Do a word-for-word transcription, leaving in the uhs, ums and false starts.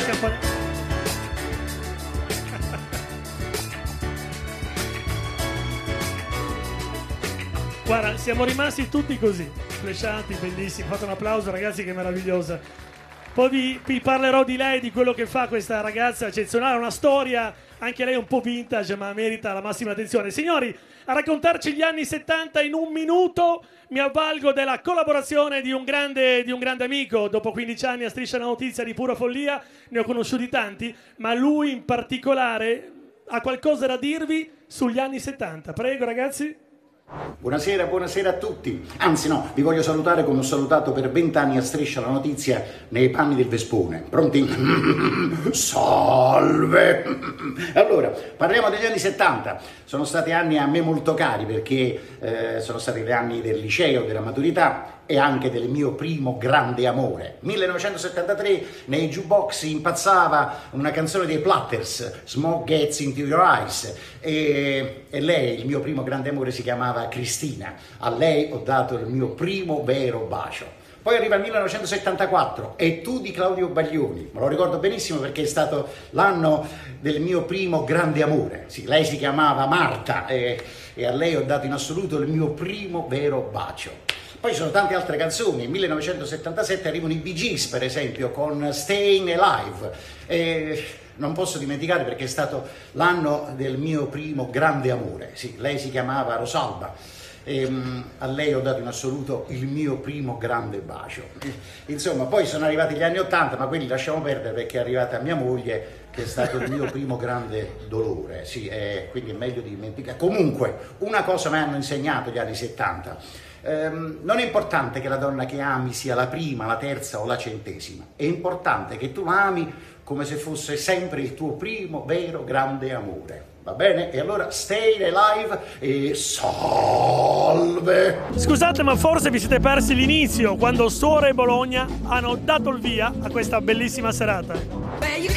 campanello. Guarda, siamo rimasti tutti così, flashati, bellissimi. Fate un applauso, ragazzi, che meravigliosa. Poi vi, vi parlerò di lei, di quello che fa questa ragazza eccezionale, una storia anche lei un po' vintage, ma merita la massima attenzione. Signori, a raccontarci gli anni settanta in un minuto mi avvalgo della collaborazione di un grande, di un grande amico. Dopo quindici anni a Striscia la Notizia di pura follia, ne ho conosciuti tanti, ma lui in particolare ha qualcosa da dirvi sugli anni settanta. Prego, ragazzi. Buonasera, buonasera a tutti. Anzi no, vi voglio salutare come ho salutato per vent'anni a Striscia la Notizia nei panni del Vespone. Pronti? Salve! Allora, parliamo degli anni settanta. Sono stati anni a me molto cari perché eh, sono stati gli anni del liceo, della maturità e anche del mio primo grande amore. millenovecentosettantatré nei jukebox impazzava una canzone dei Platters, Smoke Gets Into Your Eyes, e, e lei, il mio primo grande amore, si chiamava Cristina. A lei ho dato il mio primo vero bacio. Poi arriva il millenovecentosettantaquattro e Tu di Claudio Baglioni, me lo ricordo benissimo perché è stato l'anno del mio primo grande amore. Sì, lei si chiamava Marta e, e a lei ho dato in assoluto il mio primo vero bacio. Poi ci sono tante altre canzoni. Nel millenovecentosettantasette arrivano i Bee Gees, per esempio, con Staying Alive. E non posso dimenticare perché è stato l'anno del mio primo grande amore. Sì, lei si chiamava Rosalba. E, um, a lei ho dato in assoluto il mio primo grande bacio. Insomma, poi sono arrivati gli anni ottanta, ma quelli lasciamo perdere perché è arrivata mia moglie, che è stato il mio primo grande dolore. Sì, eh, quindi è meglio di dimenticare. Comunque, una cosa mi hanno insegnato gli anni settanta. Um, non è importante che la donna che ami sia la prima, la terza o la centesima, è importante che tu la ami come se fosse sempre il tuo primo vero grande amore, va bene? E allora stay alive e salve! Scusate, ma forse vi siete persi l'inizio, quando Suore e Bologna hanno dato il via a questa bellissima serata.